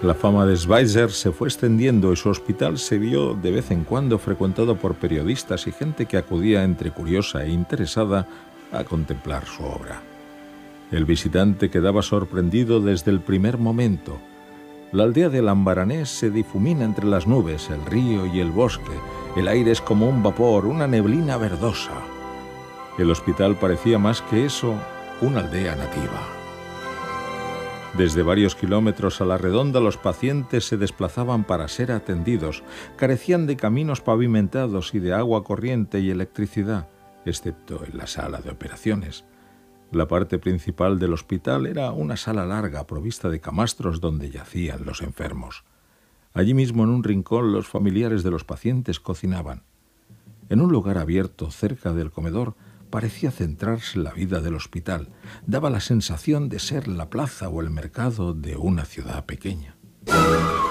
La fama de Schweitzer se fue extendiendo y su hospital se vio de vez en cuando frecuentado por periodistas y gente que acudía entre curiosa e interesada a contemplar su obra. El visitante quedaba sorprendido desde el primer momento. La aldea de Lambaranés se difumina entre las nubes, el río y el bosque. El aire es como un vapor, una neblina verdosa. El hospital parecía más que eso, una aldea nativa. Desde varios kilómetros a la redonda los pacientes se desplazaban para ser atendidos. Carecían de caminos pavimentados y de agua corriente y electricidad, excepto en la sala de operaciones. La parte principal del hospital era una sala larga provista de camastros donde yacían los enfermos. Allí mismo en un rincón los familiares de los pacientes cocinaban. En un lugar abierto cerca del comedor parecía centrarse la vida del hospital. Daba la sensación de ser la plaza o el mercado de una ciudad pequeña.